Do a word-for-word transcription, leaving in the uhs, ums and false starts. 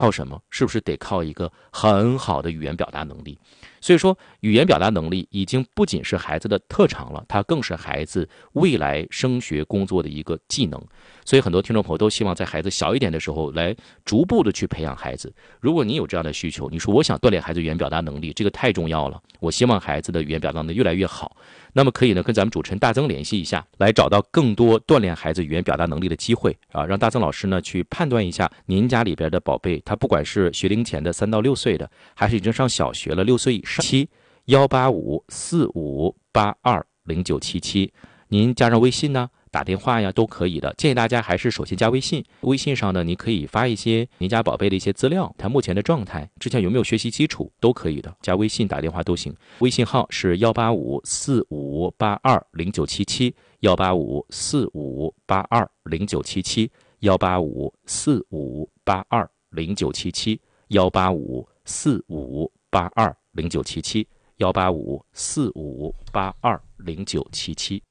靠什么？是不是得靠一个很好的语言表达能力？所以说，语言表达能力已经不仅是孩子的特长了，它更是孩子未来升学工作的一个技能。所以很多听众朋友都希望在孩子小一点的时候来逐步的去培养孩子。如果你有这样的需求，你说我想锻炼孩子语言表达能力，这个太重要了，我希望孩子的语言表达能力越来越好，那么可以呢跟咱们主持人大曾联系一下，来找到更多锻炼孩子语言表达能力的机会啊，让大曾老师呢去判断一下您家里边的宝贝，他不管是学龄前的三到六岁的，还是已经上小学了六岁以上。七幺八五四五八二零九七七，您加上微信呢，打电话呀都可以的。建议大家还是首先加微信，微信上呢，你可以发一些您家宝贝的一些资料，他目前的状态，之前有没有学习基础都可以的，加微信打电话都行。微信号是幺八五四五八二零九七七，幺八五四五八二零九七七，幺八五四五八二零九七七，幺八五四五八二零九七七，幺八五四五八二零九七七。